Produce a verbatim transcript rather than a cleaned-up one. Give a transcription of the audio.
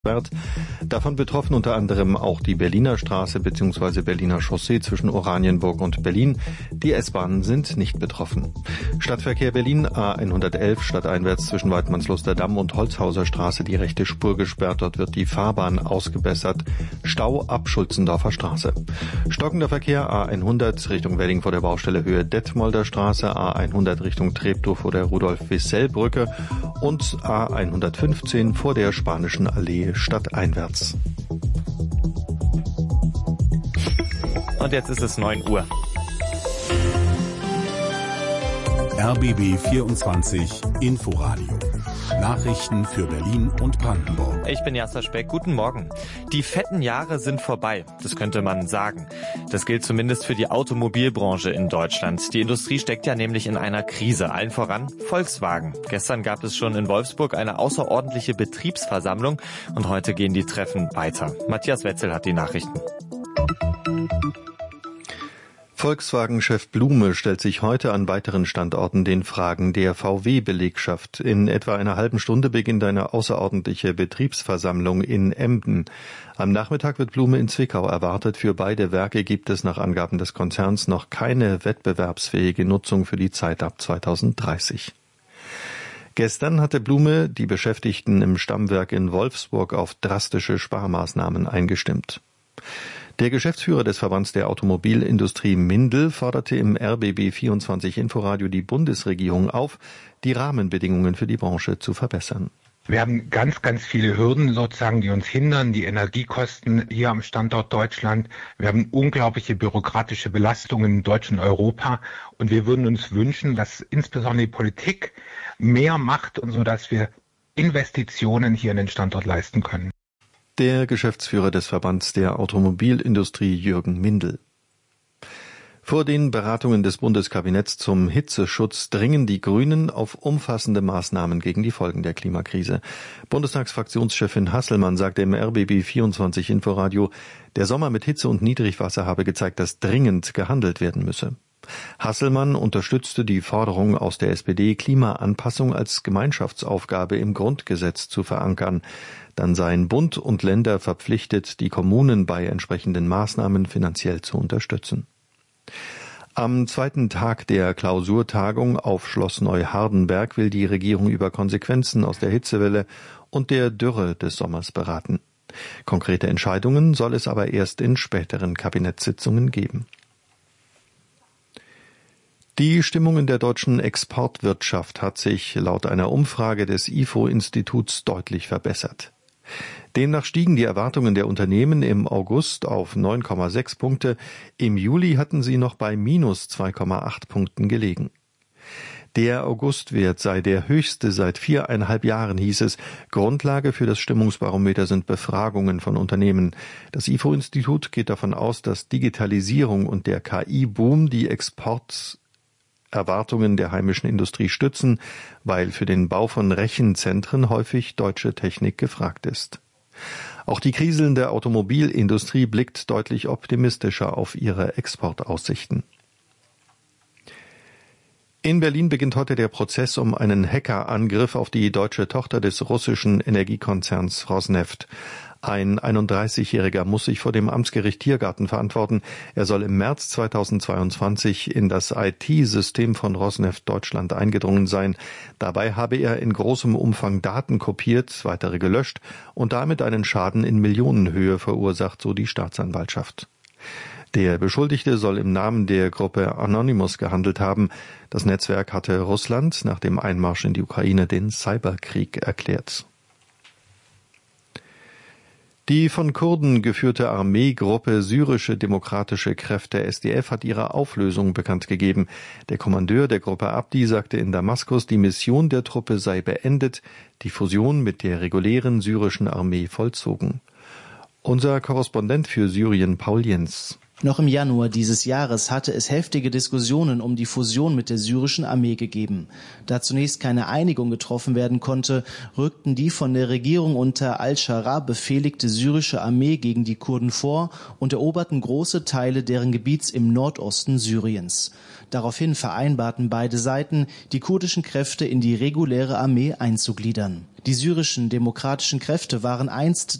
Davon betroffen unter anderem auch die Berliner Straße bzw. Berliner Chaussee zwischen Oranienburg und Berlin. Die S-Bahnen sind nicht betroffen. Stadtverkehr Berlin A hundertelf stadteinwärts zwischen Waidmannsluster Damm und Holzhauser Straße die rechte Spur gesperrt. Dort wird die Fahrbahn ausgebessert. Stau ab Schulzendorfer Straße. Stockender Verkehr A hundert Richtung Wedding vor der Baustelle Höhe Detmolder Straße, A hundert Richtung Treptow vor der Rudolf-Wissell-Brücke und A hundertfünfzehn vor der Spanischen Allee stadteinwärts. Und jetzt ist es neun Uhr. R B B vierundzwanzig Inforadio. Nachrichten für Berlin und Brandenburg. Ich bin Jasper Speck. Guten Morgen. Die fetten Jahre sind vorbei. Das könnte man sagen. Das gilt zumindest für die Automobilbranche in Deutschland. Die Industrie steckt ja nämlich in einer Krise. Allen voran Volkswagen. Gestern gab es schon in Wolfsburg eine außerordentliche Betriebsversammlung und heute gehen die Treffen weiter. Matthias Wetzel hat die Nachrichten. Volkswagen-Chef Blume stellt sich heute an weiteren Standorten den Fragen der V W-Belegschaft. In etwa einer halben Stunde beginnt eine außerordentliche Betriebsversammlung in Emden. Am Nachmittag wird Blume in Zwickau erwartet. Für beide Werke gibt es nach Angaben des Konzerns noch keine wettbewerbsfähige Nutzung für die Zeit ab zweitausenddreißig. Gestern hatte Blume die Beschäftigten im Stammwerk in Wolfsburg auf drastische Sparmaßnahmen eingestimmt. Der Geschäftsführer des Verbands der Automobilindustrie Mindel forderte im R B B vierundzwanzig Inforadio die Bundesregierung auf, die Rahmenbedingungen für die Branche zu verbessern. Wir haben ganz, ganz viele Hürden sozusagen, die uns hindern. Die Energiekosten hier am Standort Deutschland. Wir haben unglaubliche bürokratische Belastungen in Deutschland und Europa. Und wir würden uns wünschen, dass insbesondere die Politik mehr macht, und so dass wir Investitionen hier in den Standort leisten können. Der Geschäftsführer des Verbands der Automobilindustrie Jürgen Mindel. Vor den Beratungen des Bundeskabinetts zum Hitzeschutz dringen die Grünen auf umfassende Maßnahmen gegen die Folgen der Klimakrise. Bundestagsfraktionschefin Hasselmann sagte im R B B vierundzwanzig Inforadio, der Sommer mit Hitze und Niedrigwasser habe gezeigt, dass dringend gehandelt werden müsse. Hasselmann unterstützte die Forderung aus der S P D, Klimaanpassung als Gemeinschaftsaufgabe im Grundgesetz zu verankern. Dann seien Bund und Länder verpflichtet, die Kommunen bei entsprechenden Maßnahmen finanziell zu unterstützen. Am zweiten Tag der Klausurtagung auf Schloss Neuhardenberg will die Regierung über Konsequenzen aus der Hitzewelle und der Dürre des Sommers beraten. Konkrete Entscheidungen soll es aber erst in späteren Kabinettssitzungen geben. Die Stimmung in der deutschen Exportwirtschaft hat sich laut einer Umfrage des I F O-Instituts deutlich verbessert. Demnach stiegen die Erwartungen der Unternehmen im August auf neun Komma sechs Punkte, im Juli hatten sie noch bei minus zwei Komma acht Punkten gelegen. Der Augustwert sei der höchste seit viereinhalb Jahren, hieß es. Grundlage für das Stimmungsbarometer sind Befragungen von Unternehmen. Das I F O-Institut geht davon aus, dass Digitalisierung und der K I-Boom die Exports Erwartungen der heimischen Industrie stützen, weil für den Bau von Rechenzentren häufig deutsche Technik gefragt ist. Auch die kriselnde Automobilindustrie blickt deutlich optimistischer auf ihre Exportaussichten. In Berlin beginnt heute der Prozess um einen Hackerangriff auf die deutsche Tochter des russischen Energiekonzerns Rosneft. Ein einunddreißigjähriger muss sich vor dem Amtsgericht Tiergarten verantworten. Er soll im März zweitausendzweiundzwanzig in das I T-System von Rosneft Deutschland eingedrungen sein. Dabei habe er in großem Umfang Daten kopiert, weitere gelöscht und damit einen Schaden in Millionenhöhe verursacht, so die Staatsanwaltschaft. Der Beschuldigte soll im Namen der Gruppe Anonymous gehandelt haben. Das Netzwerk hatte Russland nach dem Einmarsch in die Ukraine den Cyberkrieg erklärt. Die von Kurden geführte Armeegruppe Syrische Demokratische Kräfte S D F hat ihre Auflösung bekannt gegeben. Der Kommandeur der Gruppe Abdi sagte in Damaskus, die Mission der Truppe sei beendet, die Fusion mit der regulären syrischen Armee vollzogen. Unser Korrespondent für Syrien, Paul Jens. Noch im Januar dieses Jahres hatte es heftige Diskussionen um die Fusion mit der syrischen Armee gegeben. Da zunächst keine Einigung getroffen werden konnte, rückten die von der Regierung unter al-Schara befehligte syrische Armee gegen die Kurden vor und eroberten große Teile deren Gebiets im Nordosten Syriens. Daraufhin vereinbarten beide Seiten, die kurdischen Kräfte in die reguläre Armee einzugliedern. Die syrischen demokratischen Kräfte waren einst